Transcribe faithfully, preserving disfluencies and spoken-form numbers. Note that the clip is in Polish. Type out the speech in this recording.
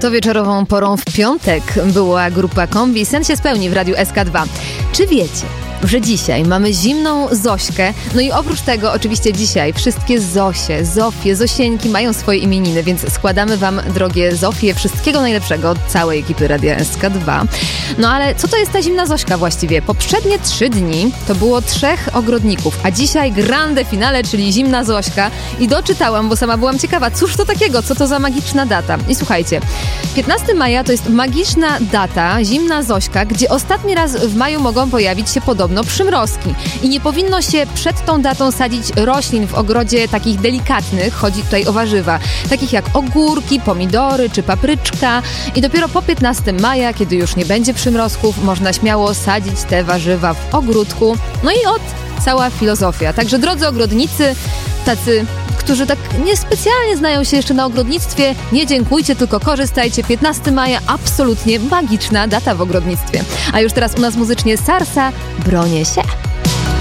To wieczorową porą w piątek była grupa Kombi. Sen się spełni w Radiu S K dwa. Czy wiecie, że dzisiaj mamy zimną Zośkę? No i oprócz tego oczywiście dzisiaj wszystkie Zosie, Zofie, Zosieńki mają swoje imieniny, więc składamy wam, drogie Zofie, wszystkiego najlepszego od całej ekipy Radia S K dwa. No ale co to jest ta zimna Zośka właściwie? Poprzednie trzy dni to było trzech ogrodników, a dzisiaj grande finale, czyli zimna Zośka. I doczytałam, bo sama byłam ciekawa, cóż to takiego, co to za magiczna data. I słuchajcie, piętnastego maja to jest magiczna data, zimna Zośka, gdzie ostatni raz w maju mogą pojawić się podobno przymrozki. I nie powinno się przed tą datą sadzić roślin w ogrodzie takich delikatnych, chodzi tutaj o warzywa, takich jak ogórki, pomidory czy papryczka. I dopiero po piętnastego maja, kiedy już nie będzie przymrozków, można śmiało sadzić te warzywa w ogródku. No i od cała filozofia. Także drodzy ogrodnicy, tacy, którzy tak niespecjalnie znają się jeszcze na ogrodnictwie, nie dziękujcie, tylko korzystajcie. piętnastego maja, absolutnie magiczna data w ogrodnictwie. A już teraz u nas muzycznie Sarsa, bronię się.